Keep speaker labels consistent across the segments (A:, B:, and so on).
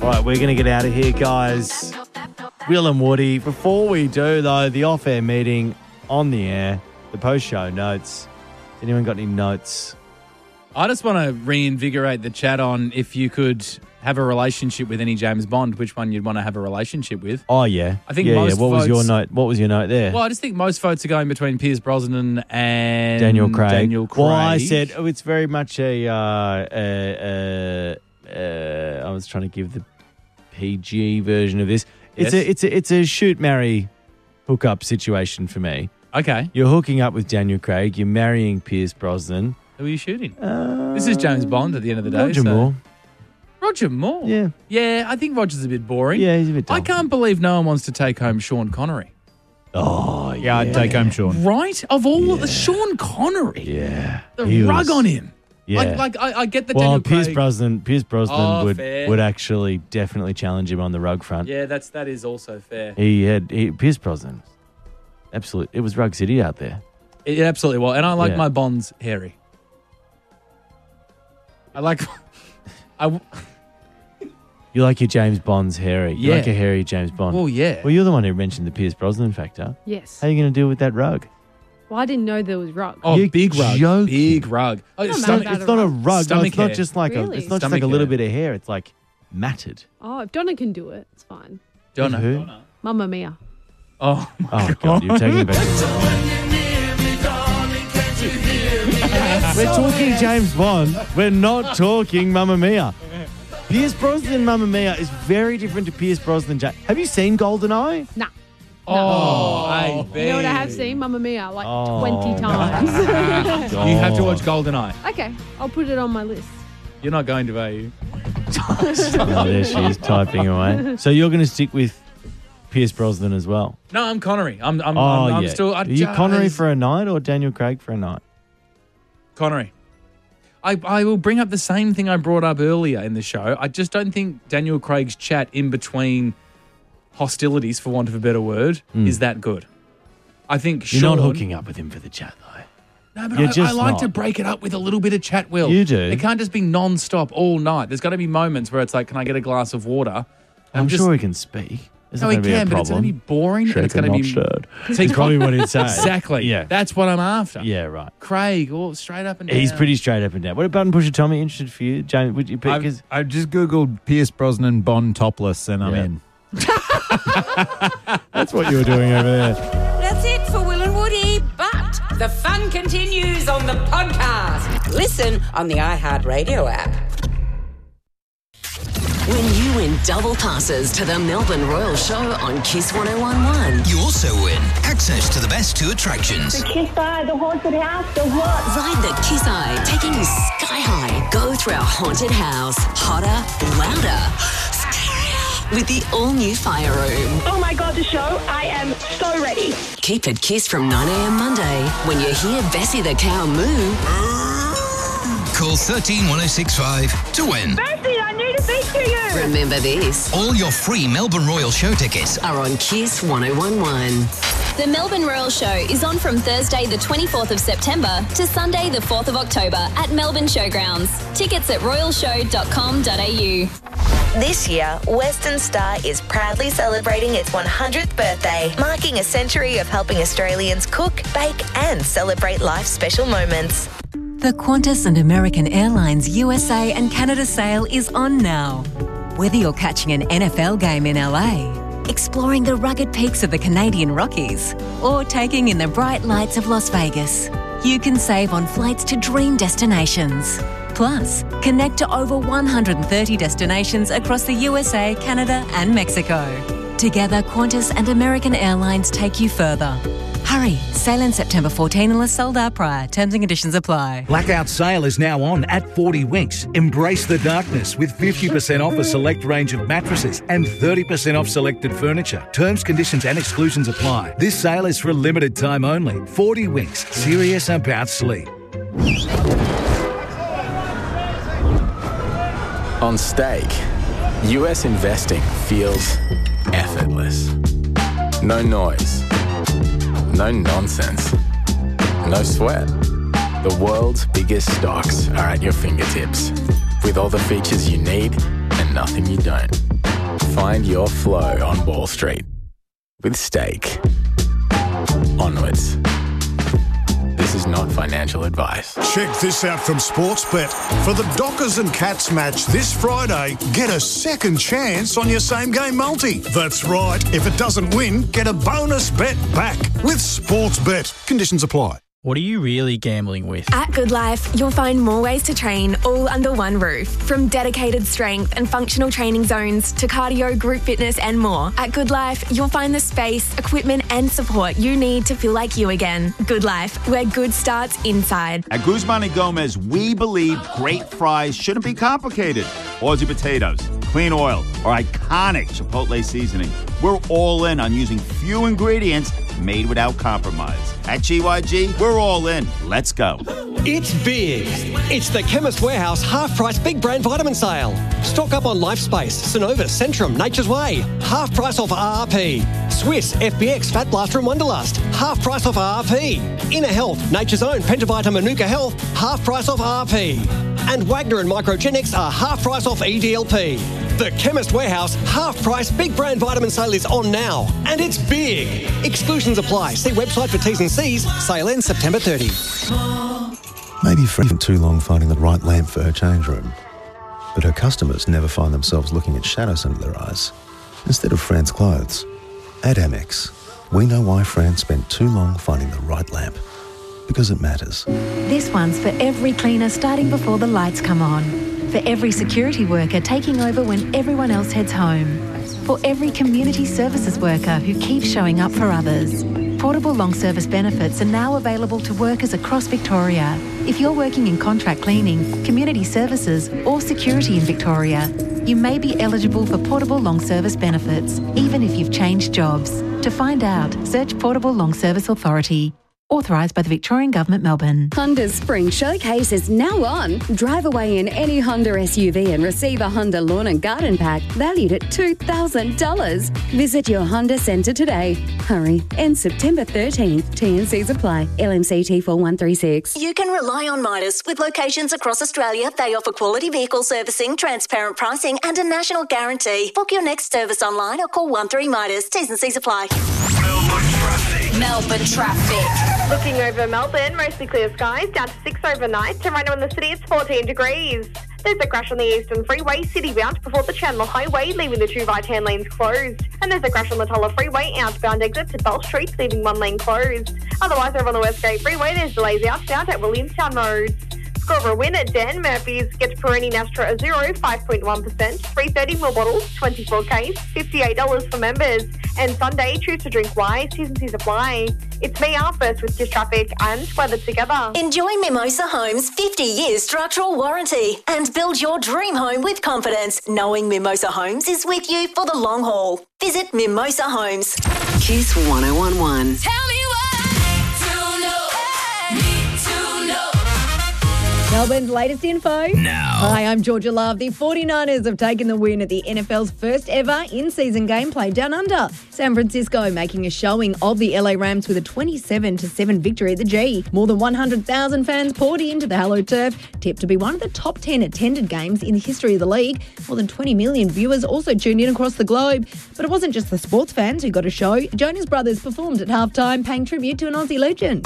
A: All right, we're going to get out of here, guys. Will and Woody. Before we do, though, the off-air meeting on the air, the post-show notes. Anyone got any notes?
B: I just want to reinvigorate the chat on if you could have a relationship with any James Bond, which one you'd want to have a relationship with.
A: Oh, yeah.
B: I think
A: most What was your note? What was your note there?
B: Well, I just think most votes are going between Pierce Brosnan and
A: Daniel Craig.
B: Well,
A: I said it's very much I was trying to give the PG version of this. It's a shoot, marry, hook up situation for me.
B: Okay.
A: You're hooking up with Daniel Craig. You're marrying Pierce Brosnan.
B: Who are you shooting? This is James Bond at the end of the day.
A: Roger Moore.
B: Roger Moore?
A: Yeah.
B: Yeah, I think Roger's a bit boring.
A: Yeah, he's a bit dull.
B: I can't believe no one wants to take home Sean Connery.
A: Oh,
C: yeah. I'd take home Sean.
B: Right? Of all the Sean Connery.
A: Yeah.
B: The rug on him.
A: Yeah.
B: Like I get the
A: Daniel
B: Pierce
A: Brosnan
B: fair.
A: would actually definitely challenge him on the rug front.
B: Yeah, that is also fair.
A: Pierce Brosnan. Absolutely. It was Rug City out there.
B: It absolutely was. And I like my Bonds hairy.
A: You like your James Bonds hairy. You like a hairy James Bond.
B: Oh, yeah.
A: Well, you're the one who mentioned the Pierce Brosnan factor.
D: Yes.
A: How are you going to deal with that rug?
D: Well, I didn't know there was rug.
B: Oh,
A: You're
B: big rug.
A: joking.
B: Big rug. Oh,
A: It's not a rug. No, it's not
B: hair.
A: just like
D: Really?
A: it's not just
B: Stomach
A: like a little
B: hair.
A: bit of hair. It's like matted.
D: Oh, if Donna can do it, it's fine.
B: Donna.
A: Who?
D: Mamma Mia.
B: Oh,
A: Oh God, you're taking it back. We're talking James Bond. We're not talking Mamma Mia. Pierce Brosnan Mamma Mia is very different to Pierce Brosnan. Have you seen GoldenEye?
D: Nah.
B: Oh, hey,
D: You know what I have seen? Mamma Mia, like
A: Oh,
D: 20 times.
B: You have to watch GoldenEye.
D: Okay, I'll put it on my list.
B: You're not going to, are you?
A: Oh, there she is typing away. So you're going to stick with Pierce Brosnan as well?
B: No, I'm Connery. I'm
A: yeah.
B: still.
A: Are you Connery for a night or Daniel Craig for a night?
B: Connery. I will bring up the same thing I brought up earlier in the show. I just don't think Daniel Craig's chat in between hostilities, for want of a better word, is that good. I think
A: You're
B: Sean,
A: not hooking up with him for the chat, though.
B: No, but
A: You're
B: I
A: just
B: like
A: not.
B: to break it up with a little bit of chat, Will.
A: You do.
B: It can't just be non-stop all night. There's got to be moments where it's like, can I get a glass of water?
A: I'm sure he can speak. It's
B: No,
A: not
B: he
A: going to be a
B: can, but it's going to be
A: problem.
B: boring. And it's going to be
A: stirred.
B: See,
A: It's probably what he'd say.
B: Exactly.
A: Yeah.
B: That's what I'm after.
A: Yeah, right.
B: Craig, all straight up and down.
A: He's pretty straight up and down. What about Button Pusher Tommy? Interested for you, James? Would you pick?
C: I've just Googled Pierce Brosnan Bond topless and I'm in.
A: That's what you were doing over there.
E: That's it for Will and Woody, but the fun continues on the podcast. Listen on the iHeartRadio app.
F: When you win double passes to the Melbourne Royal Show on Kiss 101.1.
G: You also win access to the best two attractions.
H: The Kiss Eye, the haunted house, the what?
F: Ride the Kiss Eye, taking you sky high. Go through our haunted house. Hotter, louder, scarier. With the all-new fire room.
H: Oh my God, the show. I am so ready.
F: Keep it Kiss from 9 a.m. Monday when you hear Bessie the cow moo.
G: Call 131065 to win.
H: Bessie, I need to speak to you.
F: Remember this.
G: All your free Melbourne Royal Show tickets
F: are on Kiss 101.1.
I: The Melbourne Royal Show is on from Thursday the 24th of September to Sunday the 4th of October at Melbourne Showgrounds. Tickets at royalshow.com.au.
J: This year, Western Star is proudly celebrating its 100th birthday, marking a century of helping Australians cook, bake and celebrate life's special moments.
K: The Qantas and American Airlines USA and Canada sale is on now. Whether you're catching an NFL game in LA, exploring the rugged peaks of the Canadian Rockies, or taking in the bright lights of Las Vegas, you can save on flights to dream destinations. Plus, connect to over 130 destinations across the USA, Canada and Mexico. Together, Qantas and American Airlines take you further. Hurry, sale in September 14 unless sold out prior. Terms and conditions apply.
L: Blackout sale is now on at 40 Winks. Embrace the darkness with 50% off a select range of mattresses and 30% off selected furniture. Terms, conditions and exclusions apply. This sale is for a limited time only. 40 Winks, serious about sleep.
M: On Stake, US investing feels effortless. No noise. No nonsense. No sweat. The world's biggest stocks are at your fingertips with all the features you need and nothing you don't. Find your flow on Wall Street with Stake. Onwards. This is not financial advice.
N: Check this out from Sportsbet. For the Dockers and Cats match this Friday, get a second chance on your same-game multi. That's right. If it doesn't win, get a bonus bet back with Sportsbet. Conditions apply.
O: What are you really gambling with?
P: At Good Life, you'll find more ways to train all under one roof. From dedicated strength and functional training zones to cardio, group fitness and more. At Good Life, you'll find the space, equipment and support you need to feel like you again. Good Life, where good starts inside.
Q: At Guzman & Gomez, we believe great fries shouldn't be complicated. Aussie potatoes, clean oil, or iconic Chipotle seasoning. We're all in on using few ingredients made without compromise. At GYG, we're all in. Let's go.
R: It's big. It's the Chemist Warehouse half-price big brand vitamin sale. Stock up on Lifespace, Synovus, Centrum, Nature's Way. Half price off RRP. Swiss, FBX, Fat Blaster and Wonderlust. Half price off RRP. Inner Health, Nature's Own, Pentavita, Manuka Health. Half price off RRP. And Wagner and Microgenics are half price off EDLP. The Chemist Warehouse half-price big brand vitamin sale is on now. And it's big. Exclusions apply. See website for T's and C's. Sale ends September 30.
S: Maybe Fran too long finding the right lamp for her change room. But her customers never find themselves looking at shadows under their eyes instead of Fran's clothes. At Amex, we know why Fran spent too long finding the right lamp. Because it matters.
T: This one's for every cleaner starting before the lights come on. For every security worker taking over when everyone else heads home. For every community services worker who keeps showing up for others. Portable long service benefits are now available to workers across Victoria. If you're working in contract cleaning, community services or security in Victoria, you may be eligible for portable long service benefits, even if you've changed jobs. To find out, search Portable Long Service Authority. Authorised by the Victorian Government, Melbourne.
U: Honda's Spring Showcase is now on. Drive away in any Honda SUV and receive a Honda Lawn and Garden Pack valued at $2,000. Visit your Honda Centre today. Hurry. Ends September 13th. T&Cs apply. LMCT 4136.
V: You can rely on Midas. With locations across Australia, they offer quality vehicle servicing, transparent pricing and a national guarantee. Book your next service online or call 13 Midas. T's and C's apply.
W: Melbourne traffic.
X: Looking over Melbourne, mostly clear skies, down to 6 overnight. To right now in the city, it's 14 degrees. There's a crash on the Eastern Freeway, city-bound, before the Chandler Highway, leaving the two right-hand lanes closed. And there's a crash on the Tulla Freeway, outbound exit to Bell Street, leaving one lane closed. Otherwise, over on the Westgate Freeway, there's delays outbound at Williamstown Road. Score of a win at Dan Murphy's. Get Perini Nastra a 0, 5.1%, 330 ml bottles, 24 case, $58 for members. And Sunday, choose to drink wise, T&Cs apply. It's me, our first with this traffic and weather together.
V: Enjoy Mimosa Homes' 50 years structural warranty and build your dream home with confidence, knowing Mimosa Homes is with you for the long haul. Visit Mimosa Homes.
F: Kiss 1011.
W: Tell me
A: Melbourne's latest info.
G: Now.
A: Hi, I'm Georgia Love. The 49ers have taken the win at the NFL's first ever in-season game played down under. San Francisco making a showing of the LA Rams with a 27-7 victory at the G. More than 100,000 fans poured into the hallowed turf, tipped to be one of the top 10 attended games in the history of the league. More than 20 million viewers also tuned in across the globe. But it wasn't just the sports fans who got a show. Jonas Brothers performed at halftime, paying tribute to an Aussie legend.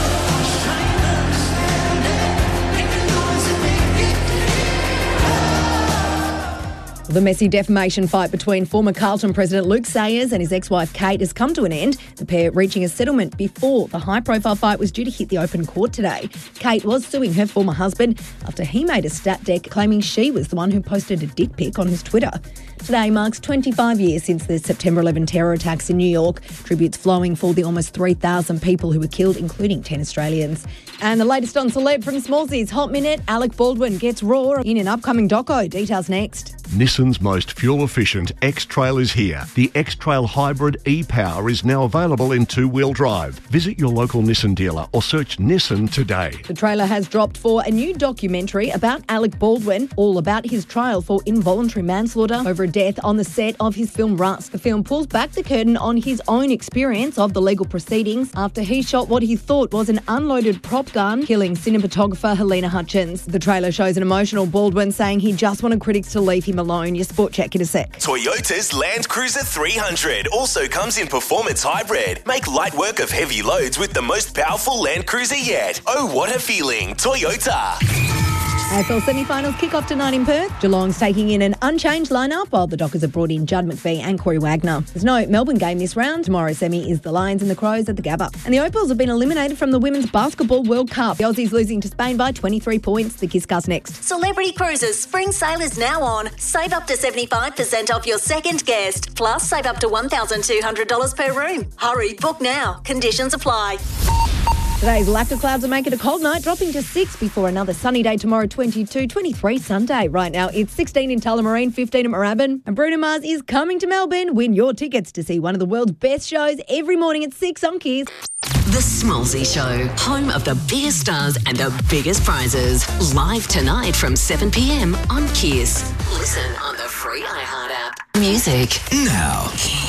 A: The messy defamation fight between former Carlton President Luke Sayers and his ex-wife Kate has come to an end, the pair reaching a settlement before the high-profile fight was due to hit the open court today. Kate was suing her former husband after he made a stat deck claiming she was the one who posted a dick pic on his Twitter. Today marks 25 years since the September 11 terror attacks in New York, tributes flowing for the almost 3,000 people who were killed, including 10 Australians. And the latest on Celeb from Smallsy's Hot Minute, Alec Baldwin gets raw in an upcoming doco. Details next.
Y: Nissan's most fuel-efficient X-Trail is here. The X-Trail Hybrid e-Power is now available in two-wheel drive. Visit your local Nissan dealer or search Nissan today.
A: The trailer has dropped for a new documentary about Alec Baldwin, all about his trial for involuntary manslaughter over a death on the set of his film Rust. The film pulls back the curtain on his own experience of the legal proceedings after he shot what he thought was an unloaded prop gun, killing cinematographer Helena Hutchins. The trailer shows an emotional Baldwin saying he just wanted critics to leave him alone. own your Sport Check in a sec.
B: Toyota's Land Cruiser 300 also comes in performance hybrid. Make light work of heavy loads with the most powerful Land Cruiser yet. Oh, what a feeling. Toyota.
A: AFL semi-finals kick off tonight in Perth. Geelong's taking in an unchanged lineup while the Dockers have brought in Judd McPhee and Corey Wagner. There's no Melbourne game this round. Tomorrow's semi is the Lions and the Crows at the Gabba. And the Opals have been eliminated from the Women's Basketball World Cup. The Aussies losing to Spain by 23 points. The Kiss-Cast next.
V: Celebrity Cruises spring sale is now on. Save up to 75% off your second guest. Plus, save up to $1,200 per room. Hurry, book now. Conditions apply.
A: Today's lack of clouds will make it a cold night, dropping to 6 before another sunny day tomorrow, 22, 23 Sunday. Right now, it's 16 in Tullamarine, 15 at Moorabbin. And Bruno Mars is coming to Melbourne. Win your tickets to see one of the world's best shows every morning at 6 on Kiss.
F: The Smallsy Show, home of the biggest stars and the biggest prizes. Live tonight from 7 p.m. on Kiss. Listen on the free iHeart app. Music now.